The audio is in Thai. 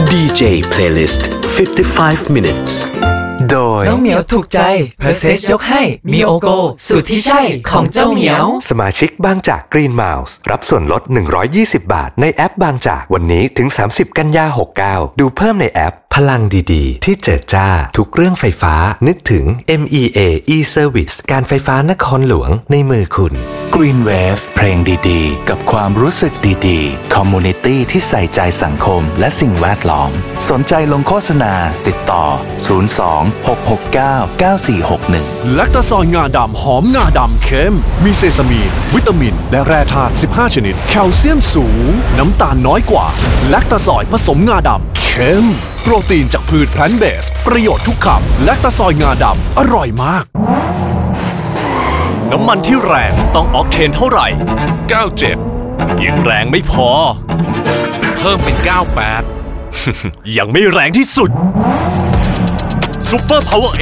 DJ Playlist 55 minutes โดยน้องเหมียวถูกใจเพอร์เซสยกให้มีโอโกสูตรที่ใช่ของเจ้าเหมียวสมาชิกบางจาก Green Mouse รับส่วนลด120 บาทในแอปบางจากวันนี้ถึง30 กันยายน 69ดูเพิ่มในแอปพลังดีๆที่เจิดจ้าทุกเรื่องไฟฟ้านึกถึง MEA e-Service การไฟฟ้านครหลวงในมือคุณ Green Wave เพลงดีๆกับความรู้สึกดีๆ Community ที่ใส่ใจสังคมและสิ่งแวดล้อมสนใจลงโฆษณาติดต่อ02-669-9461 แลคตาซอยงาดำหอมงาดำเข้มมีเซซามีนวิตามินและแร่ธาตุ15ชนิดแคลเซียมสูงน้ำตาลน้อยกว่าแลคตาซอยผสมงาดำเข้มโปรตีนจากพืชแพลนต์เบสประโยชน์ทุกคำแลคตาซอยงาดำอร่อยมากน้ำมันที่แรงต้องออกเทนเท่าไหร่97ยังแรงไม่พอเพิ่มเป็น98ยังไม่แรงที่สุดซุปเปอร์พาวเวอร์